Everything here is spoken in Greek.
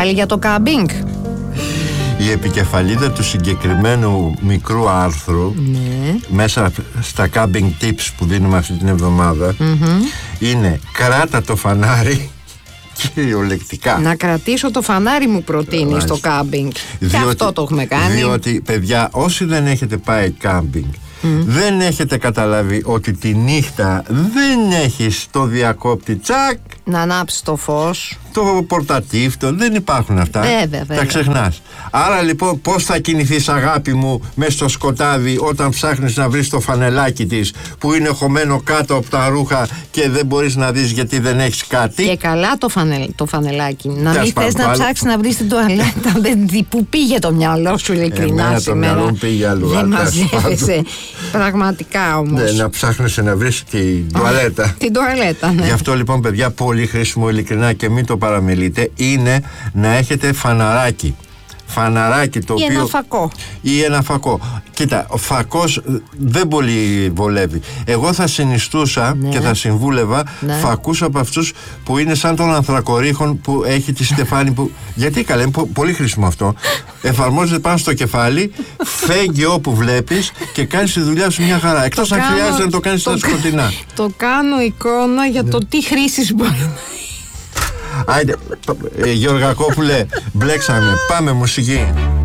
πάλι για το κάμπινγκ. Η επικεφαλίδα του συγκεκριμένου μικρού άρθρου, μέσα στα camping tips που δίνουμε αυτή την εβδομάδα, είναι κράτα το φανάρι, κυριολεκτικά. Να κρατήσω το φανάρι μου προτείνει στο κάμπινγκ. Και αυτό το έχουμε κάνει. Διότι, παιδιά, όσοι δεν έχετε πάει κάμπινγκ, δεν έχετε καταλάβει ότι τη νύχτα δεν έχεις το διακόπτη τσακ, να ανάψεις το φως, το πορτατίφ, δεν υπάρχουν αυτά. Βέβαια. Τα ξεχνάς. Άρα λοιπόν πώς θα κινηθείς, αγάπη μου, μες στο σκοτάδι, όταν ψάχνεις να βρεις το φανελάκι της που είναι χωμένο κάτω από τα ρούχα και δεν μπορείς να δεις γιατί δεν έχεις κάτι. Και καλά το φανελάκι. Να μην θες να ψάξεις να βρεις την τουαλέτα. Πού πήγε το μυαλό σου, ειλικρινά, σήμερα? Το μυαλό πήγε αλλού. Δεν μαζεύεσαι. Πραγματικά όμως. Να ψάχνεις να βρεις την τουαλέτα. Την τουαλέτα, ναι. Γι' αυτό λοιπόν, παιδιά, πολύ χρήσιμο, ειλικρινά, και μην το παραμελείτε, είναι να έχετε φαναράκι. Φαναράκι το οποίο. Ένα φακό. Ή ένα φακό. Κοίτα, ο φακός δεν πολύ βολεύει. Εγώ θα συνιστούσα και θα συμβούλευα φακούς από αυτούς που είναι σαν των ανθρακορίχων που έχει τη στεφάνη που. Γιατί καλά, είναι πολύ χρήσιμο αυτό. Εφαρμόζεται πάνω στο κεφάλι, φέγγει όπου βλέπεις και κάνεις τη δουλειά σου μια χαρά. Εκτός αν χρειάζεται να το κάνεις στα σκοτεινά. Το κάνω εικόνα για το τι χρήσεις μπορεί να. Άιντε, Γεωργακόπουλε, μπλέξαμε. Πάμε μουσική.